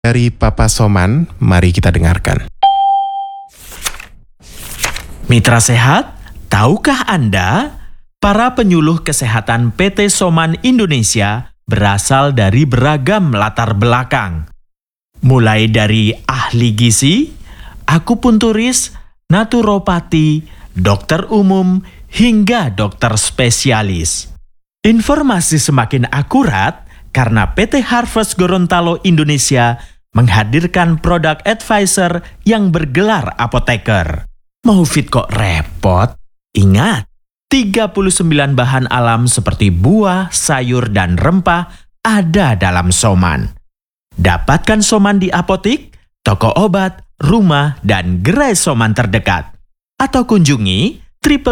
dari Papa Soman, mari kita dengarkan. Mitra Sehat, tahukah Anda, para penyuluh kesehatan PT Soman Indonesia berasal dari beragam latar belakang. Mulai dari ahli gizi, akupunturis, naturopati, dokter umum, hingga dokter spesialis. Informasi semakin akurat karena PT Harvest Gorontalo Indonesia menghadirkan produk advisor yang bergelar apoteker. Mau fit kok repot? Ingat, 39 bahan alam seperti buah, sayur, dan rempah ada dalam Soman. Dapatkan Soman di apotik, toko obat, rumah, dan gerai Soman terdekat. Atau kunjungi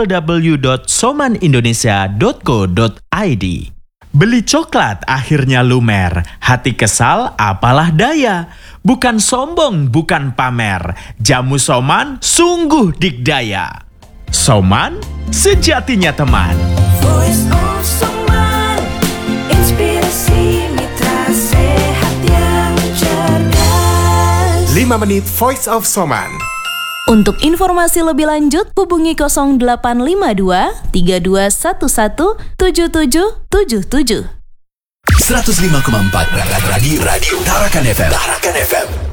www.somanindonesia.co.id. Beli coklat akhirnya lumer, hati kesal apalah daya. Bukan sombong, bukan pamer. Jamu Soman sungguh dikdaya. Soman, sejatinya teman. Voice of Soman, inspirasi mitra sehat yang cerdas. 5 menit Voice of Soman. Untuk informasi lebih lanjut, hubungi 0852 3211 7777. 105,4 Radio Tarakan FM.